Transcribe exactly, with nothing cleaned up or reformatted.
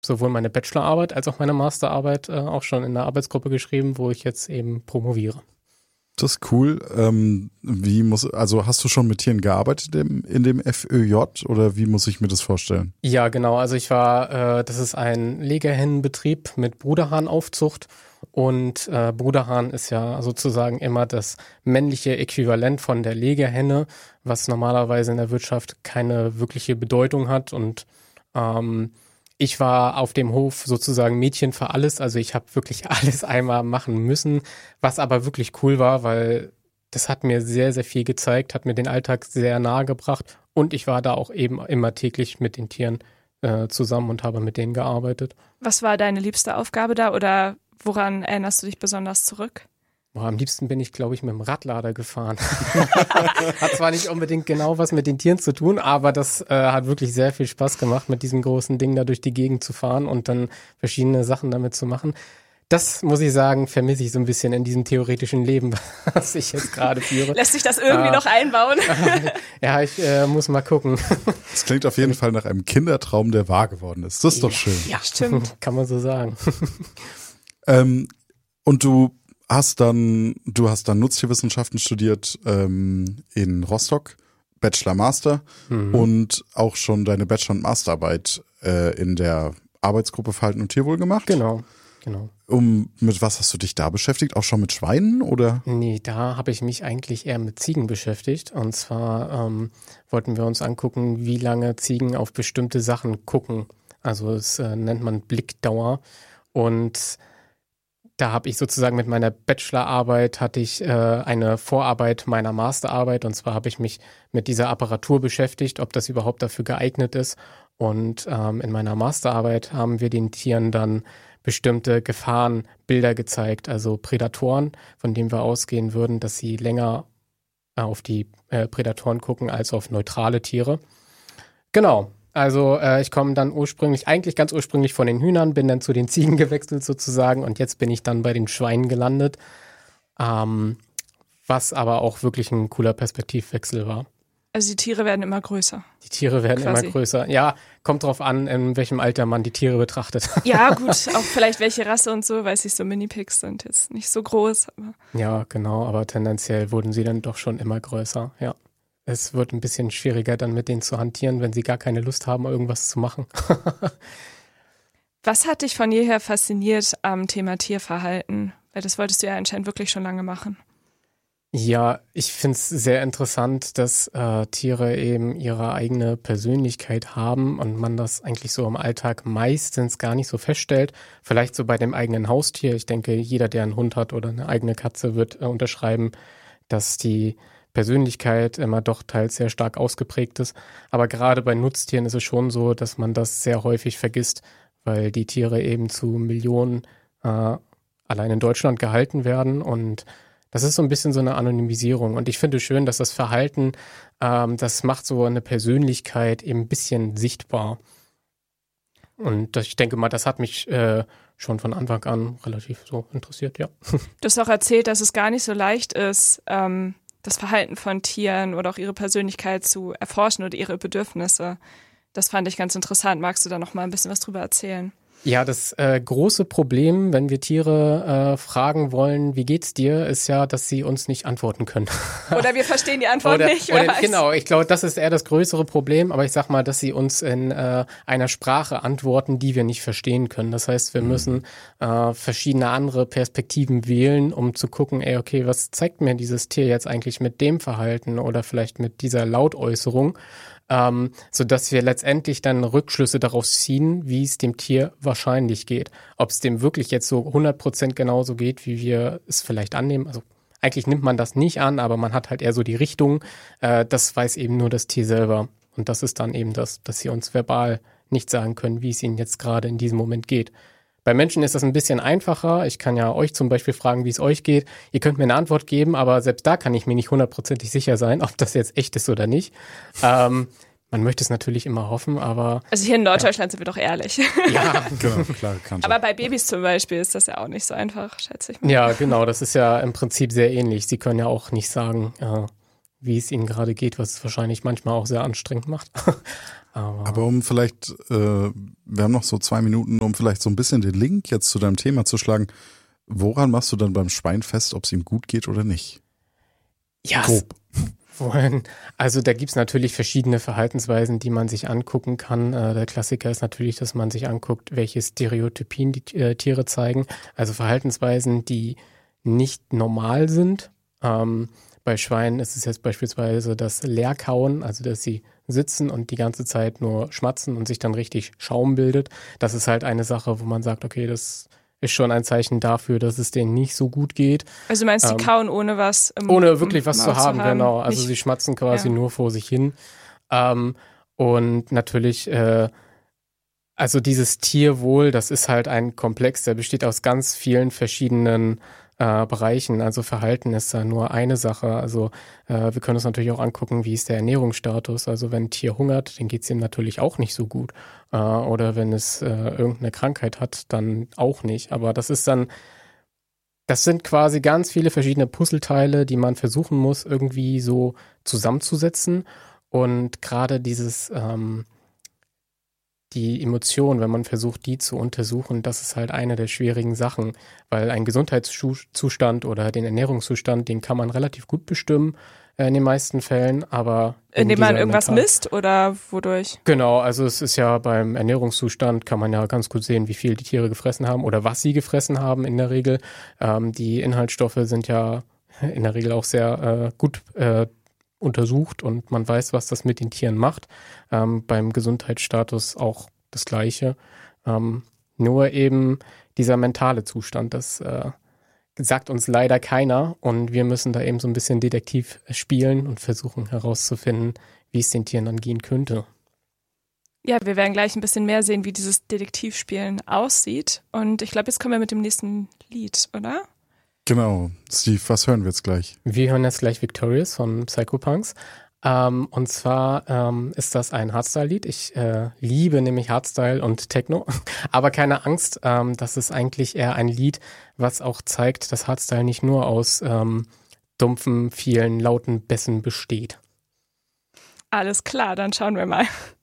sowohl meine Bachelorarbeit als auch meine Masterarbeit äh, auch schon in der Arbeitsgruppe geschrieben, wo ich jetzt eben promoviere. Das ist cool. Ähm, wie muss, also hast du schon mit Tieren gearbeitet im, in dem F Ö J oder wie muss ich mir das vorstellen? Ja, genau. Also ich war, äh, das ist ein Legehennenbetrieb mit Bruderhahnaufzucht und äh, Bruderhahn ist ja sozusagen immer das männliche Äquivalent von der Legehenne, was normalerweise in der Wirtschaft keine wirkliche Bedeutung hat und ähm, ich war auf dem Hof sozusagen Mädchen für alles, also ich habe wirklich alles einmal machen müssen, was aber wirklich cool war, weil das hat mir sehr, sehr viel gezeigt, hat mir den Alltag sehr nahe gebracht und ich war da auch eben immer täglich mit den Tieren äh, zusammen und habe mit denen gearbeitet. Was war deine liebste Aufgabe da oder woran erinnerst du dich besonders zurück? Boah, am liebsten bin ich, glaube ich, mit dem Radlader gefahren. Hat zwar nicht unbedingt genau was mit den Tieren zu tun, aber das äh, hat wirklich sehr viel Spaß gemacht, mit diesem großen Ding da durch die Gegend zu fahren und dann verschiedene Sachen damit zu machen. Das, muss ich sagen, vermisse ich so ein bisschen in diesem theoretischen Leben, was ich jetzt gerade führe. Lässt sich das irgendwie äh, noch einbauen? Ja, ich äh, muss mal gucken. Das klingt auf jeden Fall nach einem Kindertraum, der wahr geworden ist. Das ist doch schön. Ja, stimmt. Kann man so sagen. ähm, und du hast dann, du hast dann Nutztierwissenschaften studiert ähm, in Rostock, Bachelor, Master mhm. und auch schon deine Bachelor- und Masterarbeit äh, in der Arbeitsgruppe Verhalten und Tierwohl gemacht. Genau, genau. Um, mit was hast du dich da beschäftigt? Auch schon mit Schweinen oder? Nee, da habe ich mich eigentlich eher mit Ziegen beschäftigt. Und zwar ähm, wollten wir uns angucken, wie lange Ziegen auf bestimmte Sachen gucken. Also das äh, nennt man Blickdauer. Und da habe ich sozusagen mit meiner Bachelorarbeit hatte ich äh, eine Vorarbeit meiner Masterarbeit und zwar habe ich mich mit dieser Apparatur beschäftigt, ob das überhaupt dafür geeignet ist. Und ähm, in meiner Masterarbeit haben wir den Tieren dann bestimmte Gefahrenbilder gezeigt, also Prädatoren, von denen wir ausgehen würden, dass sie länger äh, auf die äh, Prädatoren gucken als auf neutrale Tiere. Genau. Also äh, ich komme dann ursprünglich, eigentlich ganz ursprünglich von den Hühnern, bin dann zu den Ziegen gewechselt sozusagen und jetzt bin ich dann bei den Schweinen gelandet, ähm, was aber auch wirklich ein cooler Perspektivwechsel war. Also die Tiere werden immer größer. Die Tiere werden quasi immer größer. Ja, kommt drauf an, in welchem Alter man die Tiere betrachtet. Ja gut, auch vielleicht welche Rasse und so, weiß ich, so Mini-Pigs sind jetzt nicht so groß. Aber ja, genau, aber tendenziell wurden sie dann doch schon immer größer, ja. Es wird ein bisschen schwieriger, dann mit denen zu hantieren, wenn sie gar keine Lust haben, irgendwas zu machen. Was hat dich von jeher fasziniert am Thema Tierverhalten? Weil das wolltest du ja anscheinend wirklich schon lange machen. Ja, ich finde es sehr interessant, dass äh, Tiere eben ihre eigene Persönlichkeit haben und man das eigentlich so im Alltag meistens gar nicht so feststellt. Vielleicht so bei dem eigenen Haustier. Ich denke, jeder, der einen Hund hat oder eine eigene Katze, wird äh, unterschreiben, dass die Persönlichkeit immer doch teils sehr stark ausgeprägt ist. Aber gerade bei Nutztieren ist es schon so, dass man das sehr häufig vergisst, weil die Tiere eben zu Millionen äh, allein in Deutschland gehalten werden und das ist so ein bisschen so eine Anonymisierung und ich finde schön, dass das Verhalten, ähm, das macht so eine Persönlichkeit eben ein bisschen sichtbar. Und das, ich denke mal, das hat mich äh, schon von Anfang an relativ so interessiert, ja. Du hast auch erzählt, dass es gar nicht so leicht ist, ähm, das Verhalten von Tieren oder auch ihre Persönlichkeit zu erforschen oder ihre Bedürfnisse. Das fand ich ganz interessant. Magst du da noch mal ein bisschen was drüber erzählen? Ja, das äh, große Problem, wenn wir Tiere äh, fragen wollen, wie geht's dir, ist ja, dass sie uns nicht antworten können. Oder wir verstehen die Antwort oder, nicht. Wer oder, weiß. Genau, ich glaube, das ist eher das größere Problem, aber ich sag mal, dass sie uns in äh, einer Sprache antworten, die wir nicht verstehen können. Das heißt, wir müssen äh, verschiedene andere Perspektiven wählen, um zu gucken, ey, okay, was zeigt mir dieses Tier jetzt eigentlich mit dem Verhalten oder vielleicht mit dieser Lautäußerung? Ähm, sodass wir letztendlich dann Rückschlüsse daraus ziehen, wie es dem Tier wahrscheinlich geht. Ob es dem wirklich jetzt so hundert Prozent genauso geht, wie wir es vielleicht annehmen. Also eigentlich nimmt man das nicht an, aber man hat halt eher so die Richtung. Äh, das weiß eben nur das Tier selber. Und das ist dann eben das, dass sie uns verbal nicht sagen können, wie es ihnen jetzt gerade in diesem Moment geht. Bei Menschen ist das ein bisschen einfacher. Ich kann ja euch zum Beispiel fragen, wie es euch geht. Ihr könnt mir eine Antwort geben, aber selbst da kann ich mir nicht hundertprozentig sicher sein, ob das jetzt echt ist oder nicht. Ähm, man möchte es natürlich immer hoffen, aber... Also hier in Norddeutschland ja. sind wir doch ehrlich. Ja, genau, klar. Kann aber bei Babys zum Beispiel ist das ja auch nicht so einfach, schätze ich mal. Ja, genau. Das ist ja im Prinzip sehr ähnlich. Sie können ja auch nicht sagen, äh, wie es ihnen gerade geht, was es wahrscheinlich manchmal auch sehr anstrengend macht. Aber, Aber um vielleicht, äh, wir haben noch so zwei Minuten, um vielleicht so ein bisschen den Link jetzt zu deinem Thema zu schlagen. Woran machst du dann beim Schwein fest, ob es ihm gut geht oder nicht? ja, grob. Wohin? Also da gibt's natürlich verschiedene Verhaltensweisen, die man sich angucken kann. Äh, der Klassiker ist natürlich, dass man sich anguckt, welche Stereotypien die äh, Tiere zeigen. Also Verhaltensweisen, die nicht normal sind. Ähm, bei Schweinen ist es jetzt beispielsweise das Leerkauen, also dass sie sitzen und die ganze Zeit nur schmatzen und sich dann richtig Schaum bildet. Das ist halt eine Sache, wo man sagt, okay, das ist schon ein Zeichen dafür, dass es denen nicht so gut geht. Also meinst du, ähm, die kauen ohne was? Im, ohne wirklich was im zu haben, zu haben, genau. Also nicht, sie schmatzen quasi ja. nur vor sich hin. Ähm, und natürlich, äh, also dieses Tierwohl, das ist halt ein Komplex, der besteht aus ganz vielen verschiedenen äh, Bereichen. Also Verhalten ist da nur eine Sache. Also äh, wir können uns natürlich auch angucken, wie ist der Ernährungsstatus. Also wenn ein Tier hungert, dann geht es ihm natürlich auch nicht so gut. Äh, oder wenn es äh, irgendeine Krankheit hat, dann auch nicht. Aber das ist dann, das sind quasi ganz viele verschiedene Puzzleteile, die man versuchen muss, irgendwie so zusammenzusetzen. Und gerade dieses ähm, die Emotionen, wenn man versucht, die zu untersuchen, das ist halt eine der schwierigen Sachen, weil ein Gesundheitszustand oder den Ernährungszustand, den kann man relativ gut bestimmen äh, in den meisten Fällen, aber indem man irgendwas Mental- misst oder wodurch? Genau, also es ist ja beim Ernährungszustand kann man ja ganz gut sehen, wie viel die Tiere gefressen haben oder was sie gefressen haben in der Regel. Ähm, die Inhaltsstoffe sind ja in der Regel auch sehr äh, gut äh, untersucht und man weiß, was das mit den Tieren macht. Ähm, beim Gesundheitsstatus auch das Gleiche. Ähm, nur eben dieser mentale Zustand, das äh, sagt uns leider keiner und wir müssen da eben so ein bisschen Detektiv spielen und versuchen herauszufinden, wie es den Tieren dann gehen könnte. Ja, wir werden gleich ein bisschen mehr sehen, wie dieses Detektivspielen aussieht. Und ich glaube, jetzt kommen wir mit dem nächsten Lied, oder? Genau. Steve, was hören wir jetzt gleich? Wir hören jetzt gleich Victorious von Psychopunks. Ähm, und zwar ähm, ist das ein Hardstyle-Lied. Ich äh, liebe nämlich Hardstyle und Techno. Aber keine Angst, ähm, das ist eigentlich eher ein Lied, was auch zeigt, dass Hardstyle nicht nur aus ähm, dumpfen, vielen, lauten Bässen besteht. Alles klar, dann schauen wir mal.